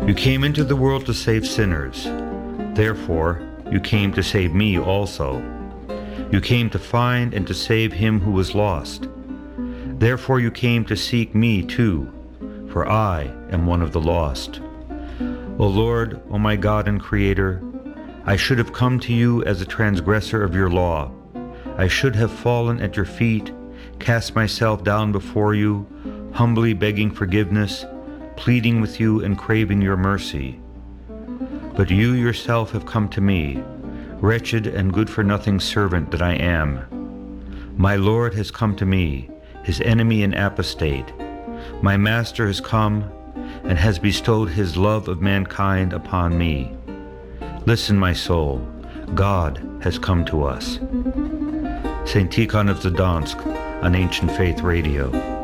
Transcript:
You came into the world to save sinners. Therefore, you came to save me also. You came to find and to save him who was lost. Therefore you came to seek me too, for I am one of the lost. O Lord, O my God and Creator, I should have come to you as a transgressor of your law. I should have fallen at your feet, cast myself down before you, humbly begging forgiveness, pleading with you and craving your mercy. But you yourself have come to me, wretched and good-for-nothing servant that I am. My Lord has come to me, his enemy and apostate. My Master has come and has bestowed his love of mankind upon me. Listen, my soul, God has come to us. St. Tikhon of Zhdansk on Ancient Faith Radio.